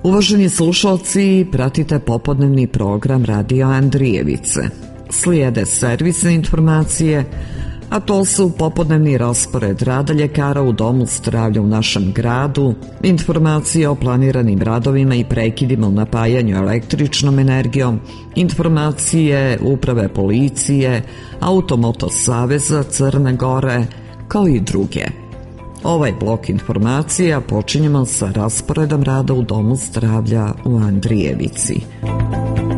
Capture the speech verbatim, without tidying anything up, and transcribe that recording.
Uvaženi slušalci, pratite popodnevni program Radio Andrijevice. Slijede servisne informacije, a to su popodnevni raspored rada ljekara u domu zdravlja u našem gradu, informacije o planiranim radovima i prekidima u napajanju električnom energijom, informacije Uprave policije, Automoto saveza Crne Gore, kao i druge. Ovaj blok informacija počinjemo sa rasporedom rada u domu zdravlja u Andrijevici.